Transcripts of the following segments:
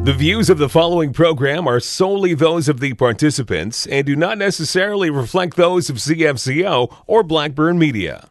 The views of the following program are solely those of the participants and do not necessarily reflect those of CFCO or Blackburn Media.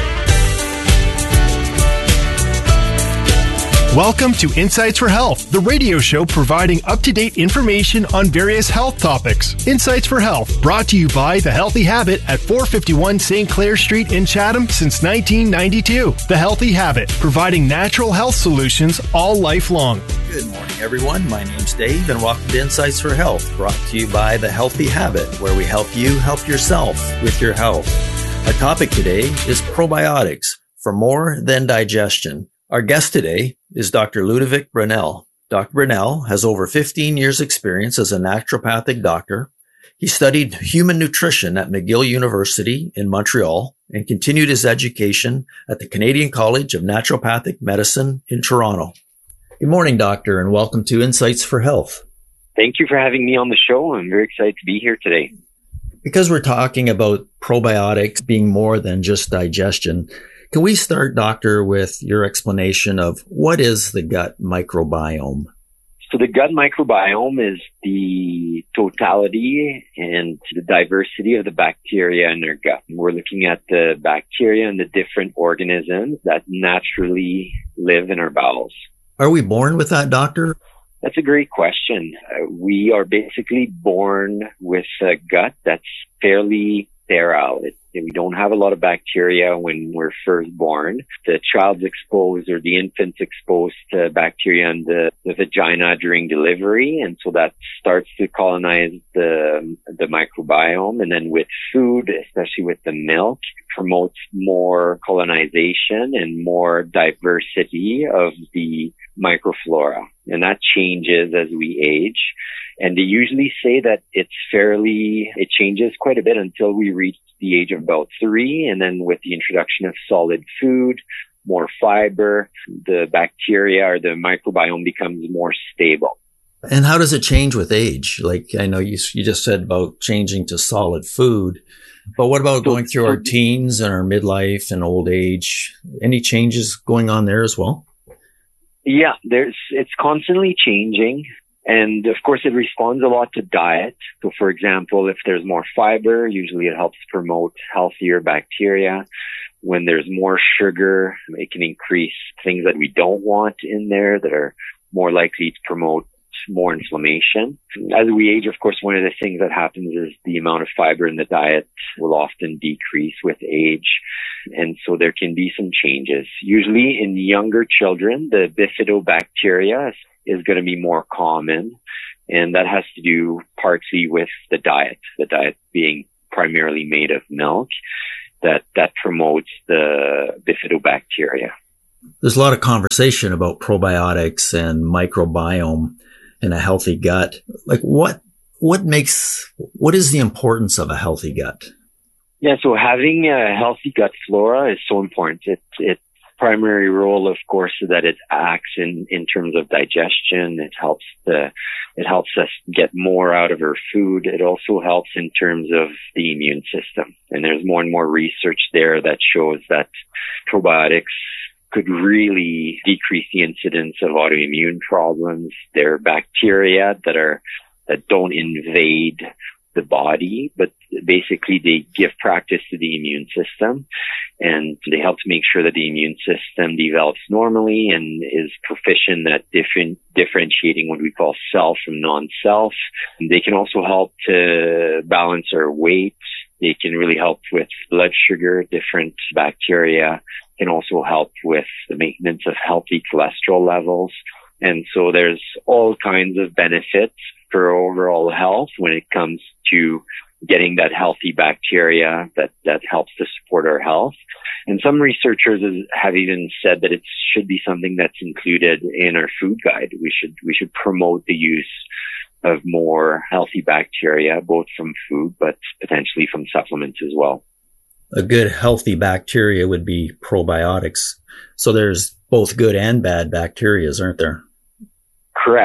Welcome to Insights for Health, the radio show providing up-to-date information on various health topics. Insights for Health, brought to you by The Healthy Habit at 451 St. Clair Street in Chatham since 1992. The Healthy Habit, providing natural health solutions all life long. Good morning, everyone. My name's Dave, and welcome to Insights for Health, brought to you by The Healthy Habit, where we help you help yourself with your health. Our topic today is probiotics for more than digestion. Our guest today is Dr. Ludovic Brunel. Dr. Brunel has over 15 years' experience as a naturopathic doctor. He studied human nutrition at McGill University in Montreal and continued his education at the Canadian College of Naturopathic Medicine in Toronto. Good morning, doctor, and welcome to Insights for Health. Thank you for having me on the show. I'm very excited to be here today. Because we're talking about probiotics being more than just digestion, can we start, doctor, with your explanation of what is the gut microbiome? So the gut microbiome is the totality and the diversity of the bacteria in our gut. We're looking at the bacteria and the different organisms that naturally live in our bowels. Are we born with that, doctor? That's a great question. We are basically born with a gut that's fairly sterile. We don't have a lot of bacteria when we're first born. The child's exposed or the infant's exposed to bacteria in the vagina during delivery. And so that starts to colonize the microbiome. And then with food, especially with the milk, promotes more colonization and more diversity of the microflora. And that changes as we age. And they usually say that it changes quite a bit until we reach the age of about 3. And then with the introduction of solid food, more fiber, the bacteria or the microbiome becomes more stable. And how does it change with age? Like, I know you just said about changing to solid food, but what about going through our teens and our midlife and old age? Any changes going on there as well? Yeah, it's constantly changing. And of course, it responds a lot to diet. So for example, if there's more fiber, usually it helps promote healthier bacteria. When there's more sugar, it can increase things that we don't want in there that are more likely to promote more inflammation. As we age, of course, one of the things that happens is the amount of fiber in the diet will often decrease with age. And so there can be some changes. Usually in younger children, the bifidobacteria is going to be more common. And that has to do partly with the diet being primarily made of milk that promotes the bifidobacteria. There's a lot of conversation about probiotics and microbiome in a healthy gut. Like what is the importance of a healthy gut? Yeah, so having a healthy gut flora is so important. Its primary role, of course, is that it acts in terms of digestion. It helps us get more out of our food. It also helps in terms of the immune system. And there's more and more research there that shows that probiotics could really decrease the incidence of autoimmune problems. They're bacteria that don't invade the body, but basically they give practice to the immune system, and they help to make sure that the immune system develops normally and is proficient at differentiating what we call self from non-self. They can also help to balance our weight. They can really help with blood sugar. Different bacteria can also help with the maintenance of healthy cholesterol levels. And so there's all kinds of benefits for overall health when it comes to getting that healthy bacteria that helps to support our health. And some researchers have even said that it should be something that's included in our food guide. We should promote the use of more healthy bacteria, both from food, but potentially from supplements as well. A good healthy bacteria would be probiotics. So there's both good and bad bacteria, aren't there? Correct.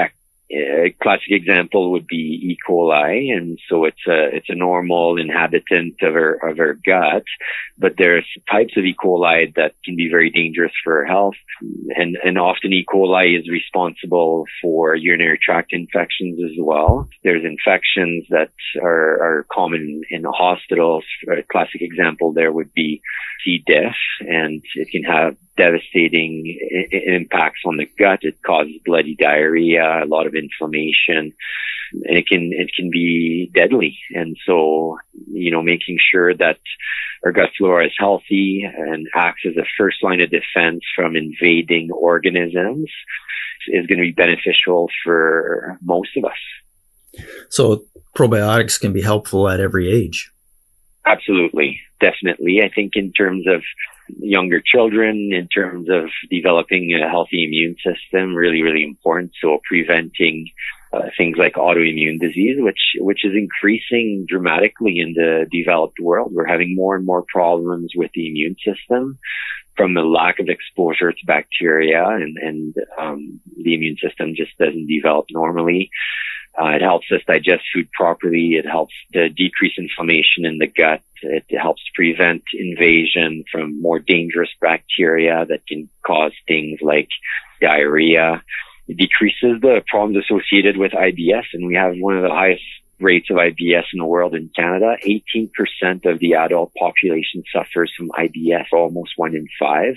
A classic example would be E. coli, and so it's a normal inhabitant of our gut, but there's types of E. coli that can be very dangerous for our health, and often E. coli is responsible for urinary tract infections as well. There's infections that are common in the hospitals. A classic example there would be C. diff, and it can have devastating impacts on the gut. It causes bloody diarrhea, a lot of inflammation, and it can be deadly. And so, making sure that our gut flora is healthy and acts as a first line of defense from invading organisms is going to be beneficial for most of us. So probiotics can be helpful at every age. Absolutely. Definitely. I think in terms of younger children, in terms of developing a healthy immune system, really, really important. So preventing things like autoimmune disease, which is increasing dramatically in the developed world. We're having more and more problems with the immune system from the lack of exposure to bacteria, and the immune system just doesn't develop normally. It helps us digest food properly. It helps to decrease inflammation in the gut. It helps prevent invasion from more dangerous bacteria that can cause things like diarrhea. It decreases the problems associated with IBS, and we have one of the highest rates of IBS in the world in Canada. 18% of the adult population suffers from IBS, almost 1 in 5.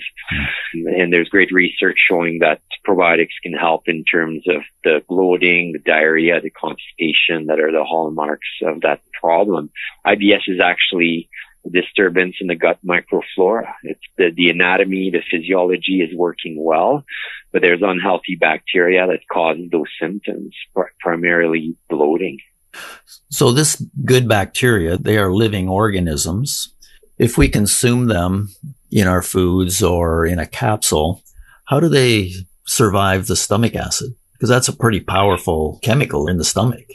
And there's great research showing that probiotics can help in terms of the bloating, the diarrhea, the constipation that are the hallmarks of that problem. IBS is actually a disturbance in the gut microflora. It's the anatomy, the physiology is working well, but there's unhealthy bacteria that cause those symptoms, primarily bloating. So this good bacteria, they are living organisms. If we consume them in our foods or in a capsule, how do they survive the stomach acid? Because that's a pretty powerful chemical in the stomach.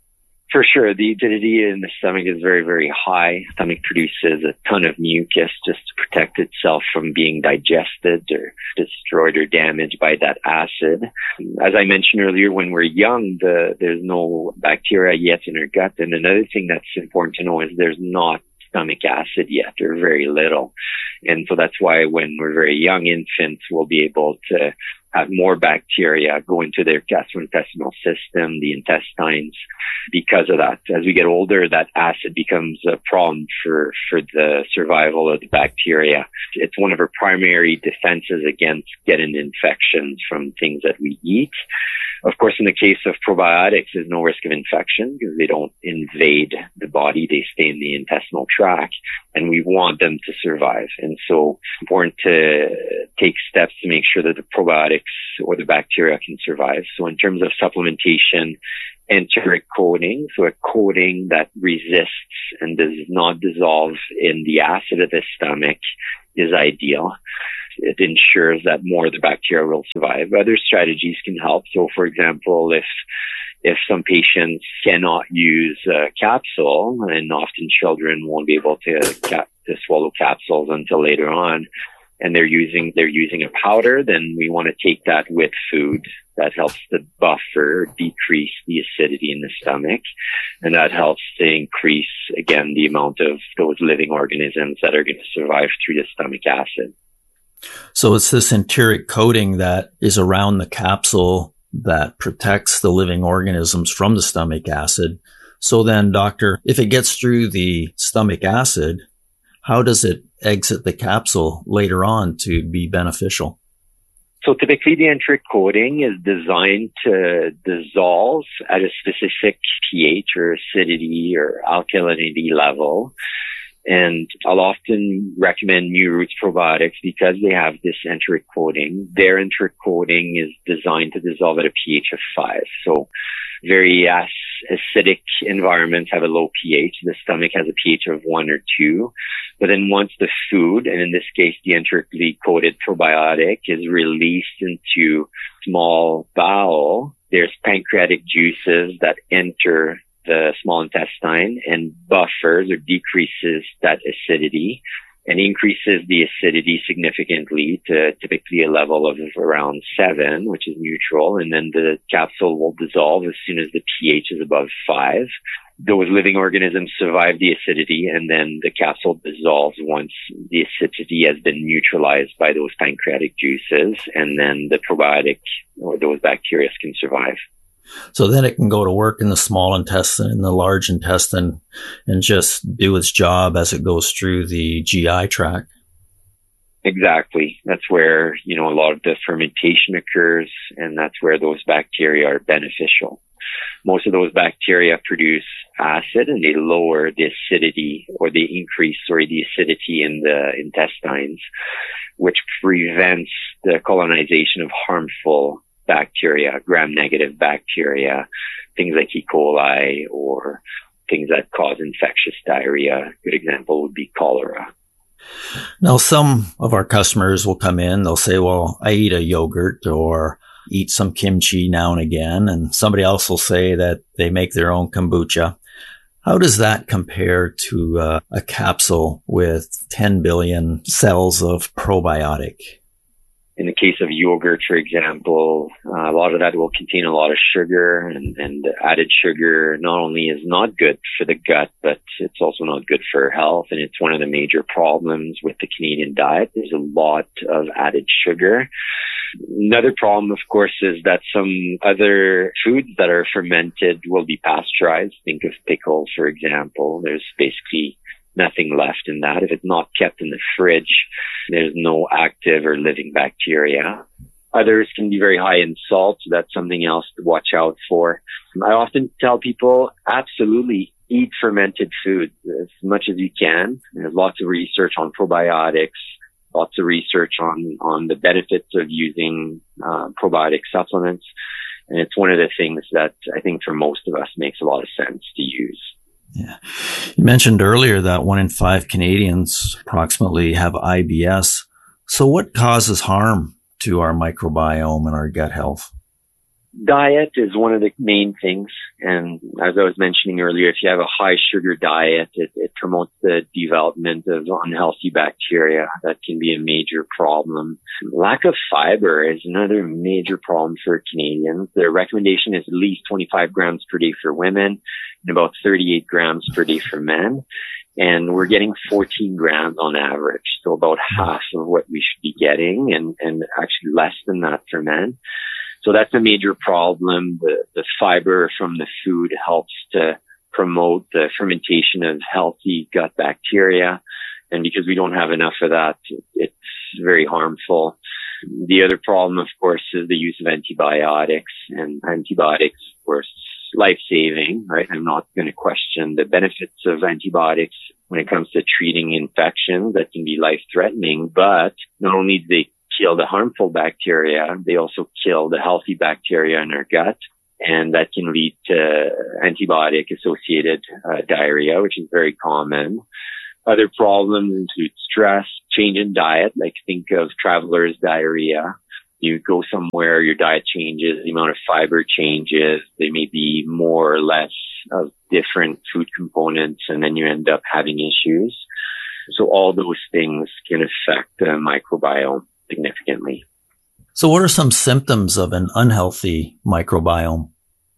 For sure. The acidity in the stomach is very, very high. The stomach produces a ton of mucus just to protect itself from being digested or destroyed or damaged by that acid. As I mentioned earlier, when we're young, there's no bacteria yet in our gut. And another thing that's important to know is there's not stomach acid yet, or very little. And so that's why when we're very young infants, we'll be able to have more bacteria go into their gastrointestinal system, the intestines, because of that. As we get older, that acid becomes a problem for the survival of the bacteria. It's one of our primary defenses against getting infections from things that we eat. Of course, in the case of probiotics, there's no risk of infection because they don't invade the body. They stay in the intestinal tract, and we want them to survive. And so it's important to take steps to make sure that the probiotics or the bacteria can survive. So in terms of supplementation, enteric coating, so a coating that resists and does not dissolve in the acid of the stomach, is ideal. It ensures that more of the bacteria will survive. Other strategies can help. So, for example, if some patients cannot use a capsule, and often children won't be able to swallow capsules until later on, and they're using a powder, then we want to take that with food. That helps to buffer, decrease the acidity in the stomach, and that helps to increase, again, the amount of those living organisms that are going to survive through the stomach acid. So it's this enteric coating that is around the capsule that protects the living organisms from the stomach acid. So then, doctor, if it gets through the stomach acid, how does it exit the capsule later on to be beneficial? So typically the enteric coating is designed to dissolve at a specific pH or acidity or alkalinity level. And I'll often recommend New Roots probiotics because they have this enteric coating. Their enteric coating is designed to dissolve at a pH of 5. So very acidic environments have a low pH. The stomach has a pH of 1 or 2. But then once the food, and in this case the enterically coated probiotic, is released into small bowel, there's pancreatic juices that enter the small intestine and buffers or decreases that acidity. and increases the acidity significantly to typically a level of around 7, which is neutral. And then the capsule will dissolve as soon as the pH is above 5. Those living organisms survive the acidity, and then the capsule dissolves once the acidity has been neutralized by those pancreatic juices, and then the probiotic or those bacteria can survive. So then it can go to work in the small intestine and the large intestine and just do its job as it goes through the GI tract. Exactly. That's where, a lot of the fermentation occurs, and that's where those bacteria are beneficial. Most of those bacteria produce acid, and they lower the acidity, or they increase, the acidity in the intestines, which prevents the colonization of harmful bacteria, gram-negative bacteria, things like E. coli, or things that cause infectious diarrhea. A good example would be cholera. Now, some of our customers will come in, they'll say, well, I eat a yogurt or eat some kimchi now and again. And somebody else will say that they make their own kombucha. How does that compare to a capsule with 10 billion cells of probiotic? In the case of yogurt, for example, a lot of that will contain a lot of sugar, and added sugar not only is not good for the gut, but it's also not good for health. And it's one of the major problems with the Canadian diet. There's a lot of added sugar. Another problem, of course, is that some other foods that are fermented will be pasteurized. Think of pickles, for example. There's basically nothing left in that. If it's not kept in the fridge, there's no active or living bacteria. Others can be very high in salt, so that's something else to watch out for. I often tell people, absolutely eat fermented food as much as you can. There's lots of research on probiotics, lots of research on the benefits of using probiotic supplements. And it's one of the things that I think for most of us makes a lot of sense to use. Yeah. You mentioned earlier that 1 in 5 Canadians approximately have IBS. So what causes harm to our microbiome and our gut health? Diet is one of the main things. And as I was mentioning earlier, if you have a high sugar diet, it promotes the development of unhealthy bacteria. That can be a major problem. Lack of fiber is another major problem for Canadians. Their recommendation is at least 25 grams per day for women and about 38 grams per day for men. And we're getting 14 grams on average. So about half of what we should be getting, and actually less than that for men. So that's a major problem. The fiber from the food helps to promote the fermentation of healthy gut bacteria. And because we don't have enough of that, it's very harmful. The other problem, of course, is the use of antibiotics. And antibiotics, of course, life-saving, right? I'm not going to question the benefits of antibiotics when it comes to treating infections that can be life-threatening. But not only do they kill the harmful bacteria, they also kill the healthy bacteria in our gut. And that can lead to antibiotic-associated diarrhea, which is very common. Other problems include stress, change in diet, like think of traveler's diarrhea. You go somewhere, your diet changes, the amount of fiber changes, there may be more or less of different food components, and then you end up having issues. So all those things can affect the microbiome significantly. So what are some symptoms of an unhealthy microbiome?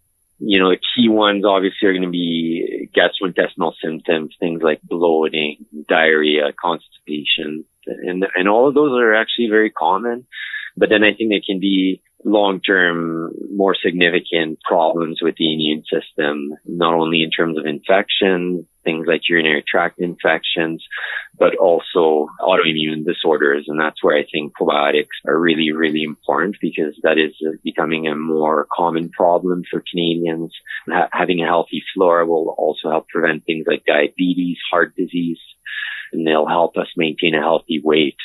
The key ones obviously are going to be gastrointestinal symptoms, things like bloating, diarrhea, constipation, and all of those are actually very common. But then I think there can be long-term, more significant problems with the immune system, not only in terms of infection, things like urinary tract infections, but also autoimmune disorders. And that's where I think probiotics are really, really important, because that is becoming a more common problem for Canadians. Having a healthy flora will also help prevent things like diabetes, heart disease, and they'll help us maintain a healthy weight.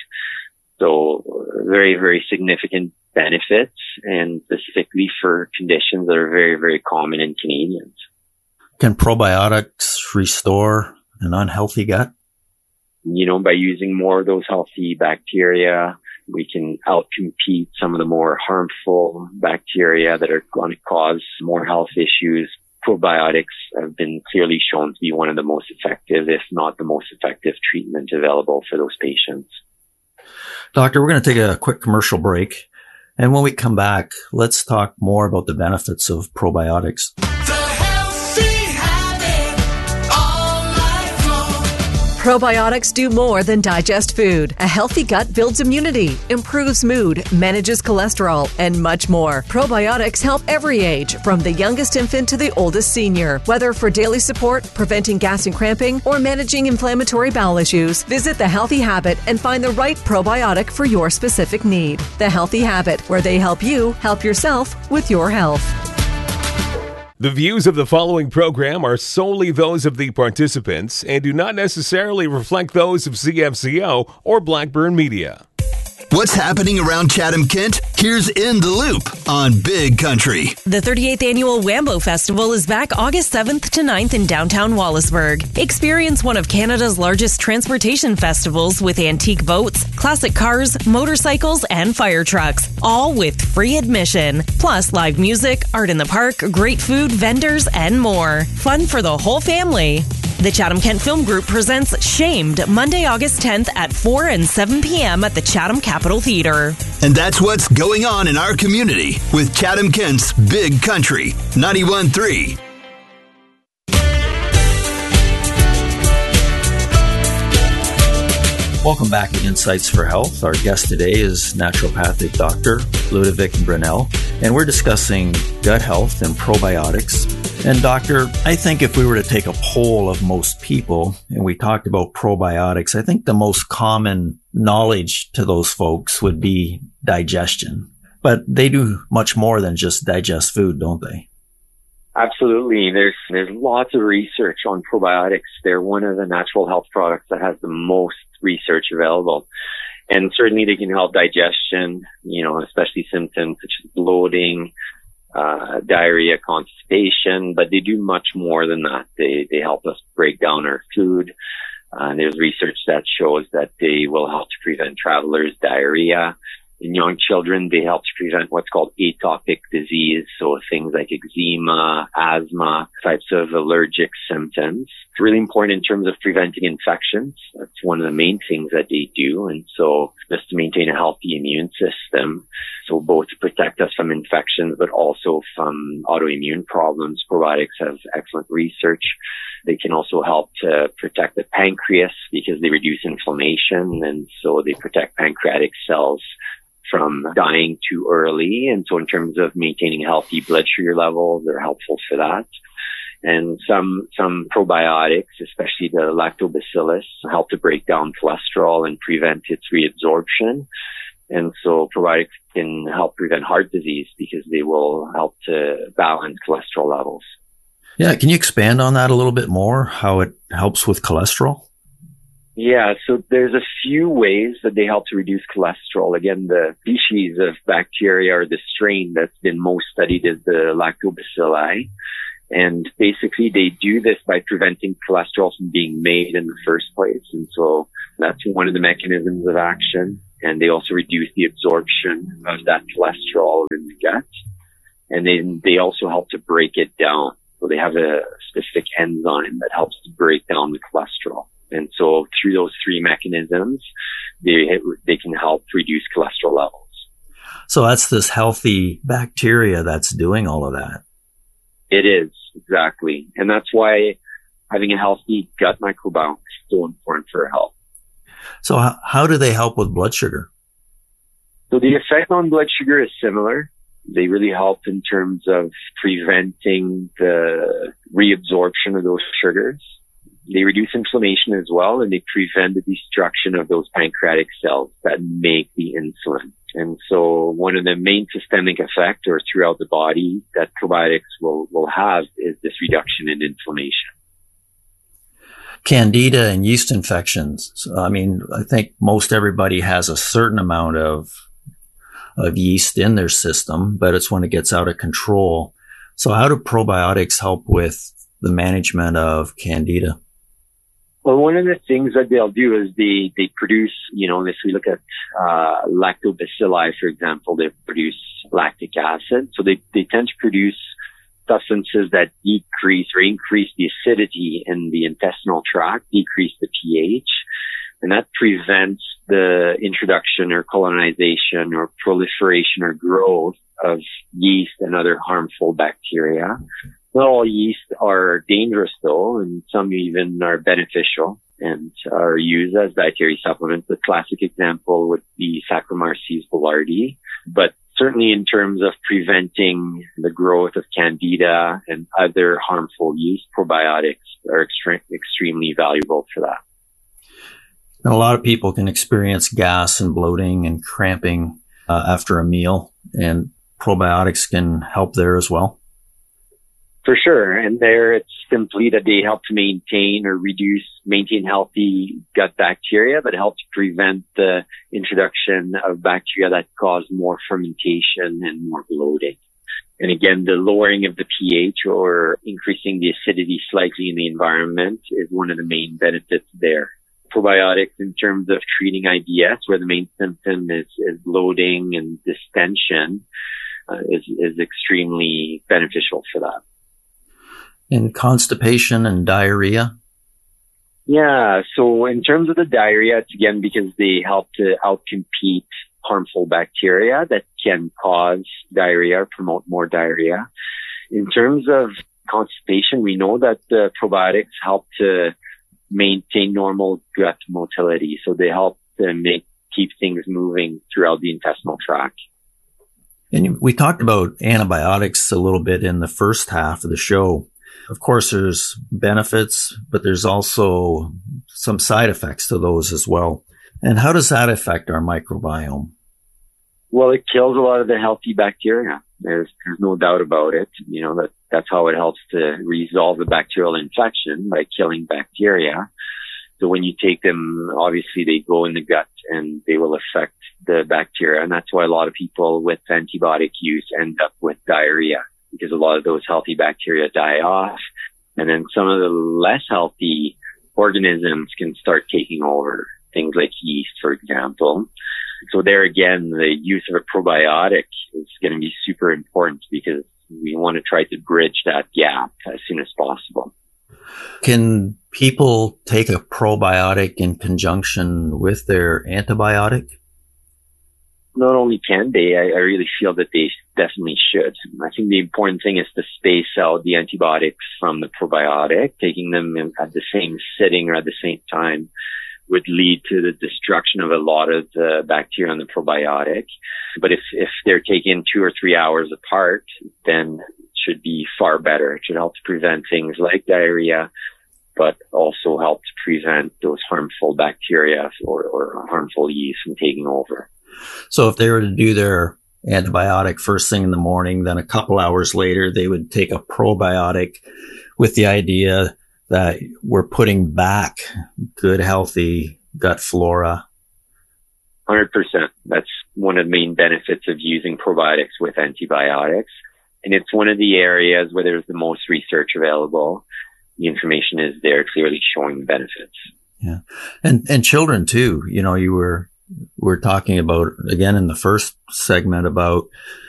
So very, very significant benefits, and specifically for conditions that are very, very common in Canadians. Can probiotics restore an unhealthy gut? By using more of those healthy bacteria, we can outcompete some of the more harmful bacteria that are going to cause more health issues, probiotics have been clearly shown to be one of the most effective, if not the most effective treatment available for those patients. Doctor, we're going to take a quick commercial break. And when we come back, let's talk more about the benefits of probiotics. Probiotics do more than digest food. A healthy gut builds immunity, improves mood, manages cholesterol, and much more. Probiotics help every age, from the youngest infant to the oldest senior. Whether for daily support, preventing gas and cramping, or managing inflammatory bowel issues, visit The Healthy Habit and find the right probiotic for your specific need. The Healthy Habit, where they help you help yourself with your health. The views of the following program are solely those of the participants and do not necessarily reflect those of CFCO or Blackburn Media. What's happening around Chatham-Kent? Here's In the Loop on Big Country. The 38th Annual Wambo Festival is back August 7th to 9th in downtown Wallaceburg. Experience one of Canada's largest transportation festivals with antique boats, classic cars, motorcycles, and fire trucks, all with free admission. Plus live music, art in the park, great food, vendors, and more. Fun for the whole family. The Chatham-Kent Film Group presents Shamed Monday, August 10th at 4 and 7 p.m. at the Chatham Capitol Theatre. And that's what's going on in our community with Chatham-Kent's Big Country 91.3. Welcome back to Insights for Health. Our guest today is naturopathic Dr. Ludovic Brunel, and we're discussing gut health and probiotics. And doctor, I think if we were to take a poll of most people and we talked about probiotics, I think the most common knowledge to those folks would be digestion. But they do much more than just digest food, don't they? Absolutely. There's lots of research on probiotics. They're one of the natural health products that has the most research available. And certainly they can help digestion, especially symptoms such as bloating, diarrhea, constipation, but they do much more than that. They help us break down our food. There's research that shows that they will help to prevent travelers' diarrhea. In young children, they help to prevent what's called atopic disease, so things like eczema, asthma, types of allergic symptoms. It's really important in terms of preventing infections. That's one of the main things that they do. And so just to maintain a healthy immune system, so both to protect us from infections, but also from autoimmune problems, probiotics have excellent research. They can also help to protect the pancreas because they reduce inflammation, and so they protect pancreatic cells from dying too early. And so in terms of maintaining healthy blood sugar levels, they're helpful for that. And some probiotics, especially the lactobacillus, help to break down cholesterol and prevent its reabsorption. And so probiotics can help prevent heart disease because they will help to balance cholesterol levels. Yeah, can you expand on that a little bit more, how it helps with cholesterol? Yeah, so there's a few ways that they help to reduce cholesterol. Again, the species of bacteria or the strain that's been most studied is the lactobacilli. And basically they do this by preventing cholesterol from being made in the first place. And so that's one of the mechanisms of action. And they also reduce the absorption of that cholesterol in the gut. And then they also help to break it down. So they have a specific enzyme that helps to break down the cholesterol. And so through those three mechanisms, they can help reduce cholesterol levels. So that's this healthy bacteria that's doing all of that. It is, exactly. And that's why having a healthy gut microbiome is so important for our health. So how do they help with blood sugar? So the effect on blood sugar is similar. They really help in terms of preventing the reabsorption of those sugars. They reduce inflammation as well, and they prevent the destruction of those pancreatic cells that make the insulin. And so one of the main systemic effects or throughout the body that probiotics will have is this reduction in inflammation. Candida and yeast infections. So, I think most everybody has a certain amount of yeast in their system, but it's when it gets out of control. So how do probiotics help with the management of Candida? Well, one of the things that they'll do is they produce, if we look at lactobacilli, for example, they produce lactic acid. So they tend to produce substances that decrease or increase the acidity in the intestinal tract, decrease the pH, and that prevents the introduction or colonization or proliferation or growth of yeast and other harmful bacteria. Not all yeast are dangerous though, and some even are beneficial and are used as dietary supplements. The classic example would be Saccharomyces boulardii, but certainly in terms of preventing the growth of candida and other harmful yeast, probiotics are extremely valuable for that. And a lot of people can experience gas and bloating and cramping after a meal, and probiotics can help there as well. For sure. And there it's simply that they help to maintain healthy gut bacteria, but help to prevent the introduction of bacteria that cause more fermentation and more bloating. And again, the lowering of the pH or increasing the acidity slightly in the environment is one of the main benefits there. Probiotics in terms of treating IBS, where the main symptom is bloating and distension, is extremely beneficial for that. In constipation and diarrhea? Yeah, so in terms of the diarrhea, it's again because they help to outcompete harmful bacteria that can cause diarrhea or promote more diarrhea. In terms of constipation, we know that the probiotics help to maintain normal gut motility. So they help to keep things moving throughout the intestinal tract. And we talked about antibiotics a little bit in the first half of the show. Of course, there's benefits, but there's also some side effects to those as well. And how does that affect our microbiome? Well, it kills a lot of the healthy bacteria. There's no doubt about it. You know, that's how it helps to resolve the bacterial infection, by killing bacteria. So when you take them, obviously they go in the gut and they will affect the bacteria. And that's why a lot of people with antibiotic use end up with diarrhea, because a lot of those healthy bacteria die off. And then some of the less healthy organisms can start taking over, things like yeast, for example. So there again, the use of a probiotic is going to be super important, because we want to try to bridge that gap as soon as possible. Can people take a probiotic in conjunction with their antibiotic? Not only can they, I really feel that they definitely should. I think the important thing is to space out the antibiotics from the probiotic. Taking them at the same sitting or at the same time would lead to the destruction of a lot of the bacteria in the probiotic. But if they're taken 2 or 3 hours apart, then it should be far better. It should help to prevent things like diarrhea, but also help to prevent those harmful bacteria or harmful yeast from taking over. So if they were to do their antibiotic first thing in the morning, then a couple hours later, they would take a probiotic with the idea that we're putting back good, healthy gut flora. 100%. That's one of the main benefits of using probiotics with antibiotics. And it's one of the areas where there's the most research available. The information is there clearly showing the benefits. Yeah. And children too. You know, we're talking about, again, in the first segment about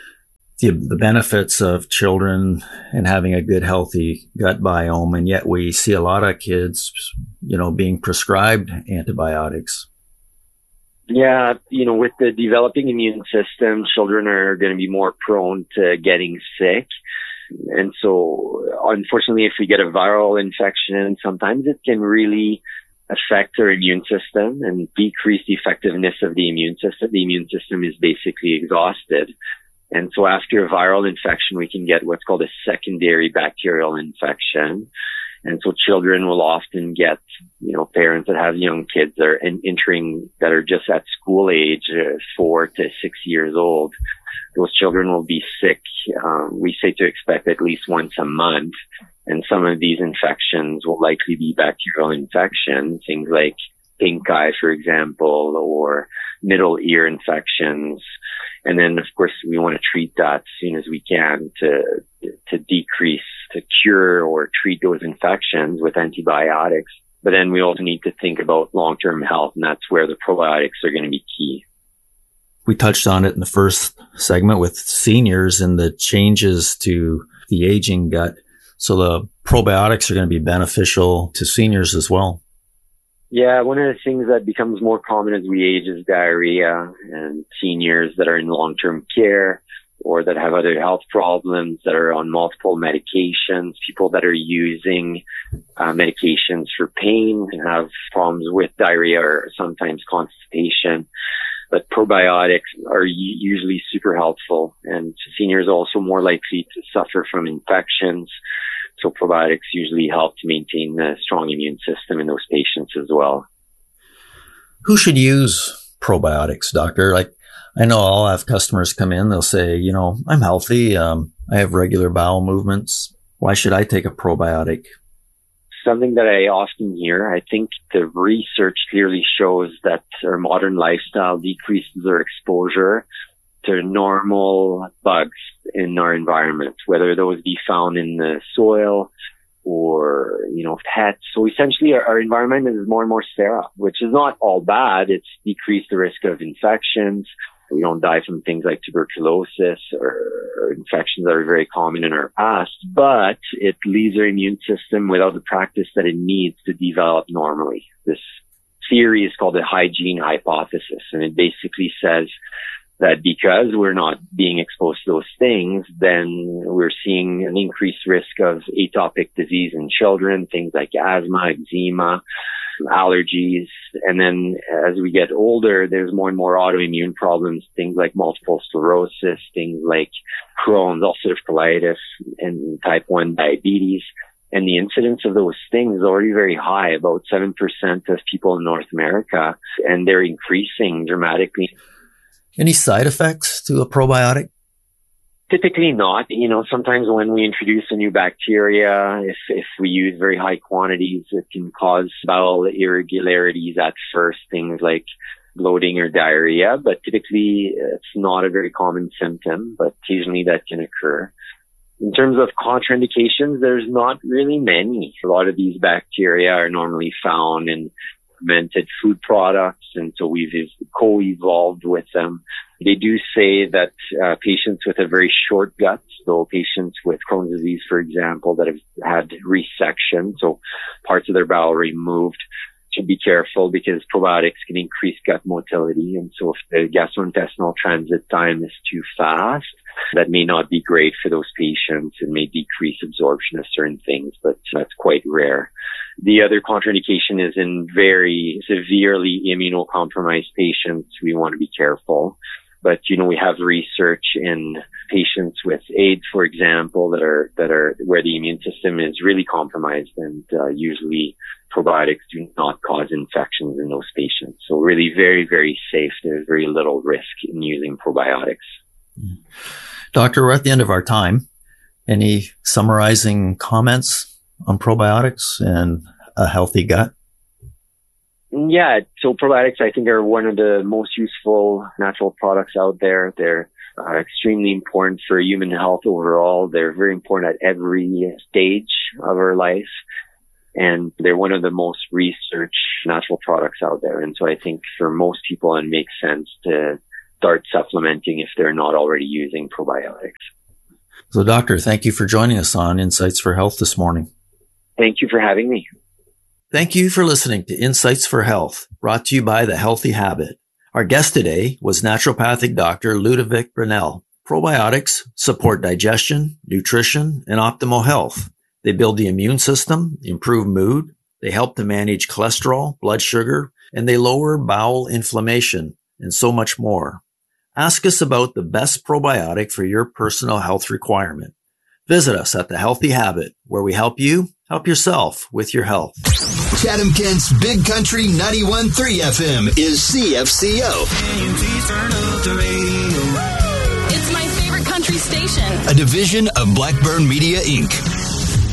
the benefits of children and having a good, healthy gut biome. And yet we see a lot of kids, you know, being prescribed antibiotics. Yeah. You know, with the developing immune system, children are going to be more prone to getting sick. And so unfortunately, if we get a viral infection, sometimes it can really affect our immune system and decrease the effectiveness of the immune system. The immune system is basically exhausted. And so after a viral infection, we can get what's called a secondary bacterial infection. And so children will often get, you know, parents that have young kids that are that are just at school age, 4 to 6 years old. Those children will be sick. We say to expect at least once a month. And some of these infections will likely be bacterial infections, things like pink eye, for example, or middle ear infections. And then, of course, we want to treat that as soon as we can to decrease, to cure or treat those infections with antibiotics. But then we also need to think about long-term health, and that's where the probiotics are going to be key. We touched on it in the first segment with seniors and the changes to the aging gut. So the probiotics are going to be beneficial to seniors as well. Yeah, one of the things that becomes more common as we age is diarrhea, and seniors that are in long-term care or that have other health problems, that are on multiple medications, people that are using medications for pain and have problems with diarrhea or sometimes constipation. But probiotics are usually super helpful, and seniors are also more likely to suffer from infections. So probiotics usually help to maintain a strong immune system in those patients as well. Who should use probiotics, doctor? Like, I know I'll have customers come in, they'll say, you know, I'm healthy. I have regular bowel movements. Why should I take a probiotic? Something that I often hear, I think the research clearly shows that our modern lifestyle decreases our exposure to normal bugs in our environment, whether those be found in the soil or, you know, pets. So essentially our environment is more and more sterile, which is not all bad. It's decreased the risk of infections. We don't die from things like tuberculosis or infections that are very common in our past, but it leaves our immune system without the practice that it needs to develop normally. This theory is called the hygiene hypothesis, and it basically says that because we're not being exposed to those things, then we're seeing an increased risk of atopic disease in children, things like asthma, eczema, allergies. And then as we get older, there's more and more autoimmune problems, things like multiple sclerosis, things like Crohn's, ulcerative colitis, and type 1 diabetes. And the incidence of those things is already very high, about 7% of people in North America, and they're increasing dramatically. Any side effects to a probiotic? Typically not. You know, sometimes when we introduce a new bacteria, if we use very high quantities, it can cause bowel irregularities at first, things like bloating or diarrhea, but typically it's not a very common symptom, but occasionally that can occur. In terms of contraindications, there's not really many. A lot of these bacteria are normally found in fermented food products, and so we've co-evolved with them. They do say that patients with a very short gut, so patients with Crohn's disease, for example, that have had resection, so parts of their bowel removed, should be careful because probiotics can increase gut motility. And so if the gastrointestinal transit time is too fast, that may not be great for those patients and may decrease absorption of certain things, but that's quite rare. The other contraindication is in very severely immunocompromised patients. We want to be careful. But, you know, we have research in patients with AIDS, for example, that are where the immune system is really compromised, and usually probiotics do not cause infections in those patients. So really very, very safe. There's very little risk in using probiotics. Doctor, we're at the end of our time. Any summarizing comments on probiotics and a healthy gut? Yeah, so probiotics, I think, are one of the most useful natural products out there. They're extremely important for human health overall. They're very important at every stage of our life. And they're one of the most researched natural products out there. And so I think for most people, it makes sense to start supplementing if they're not already using probiotics. So, Doctor, thank you for joining us on Insights for Health this morning. Thank you for having me. Thank you for listening to Insights for Health, brought to you by The Healthy Habit. Our guest today was naturopathic Dr. Ludovic Brunel. Probiotics support digestion, nutrition, and optimal health. They build the immune system, improve mood, they help to manage cholesterol, blood sugar, and they lower bowel inflammation, and so much more. Ask us about the best probiotic for your personal health requirement. Visit us at The Healthy Habit, where we help you help yourself with your health. Chatham Kent's Big Country 91.3 FM is CFCO. It's my favorite country station. A division of Blackburn Media, Inc.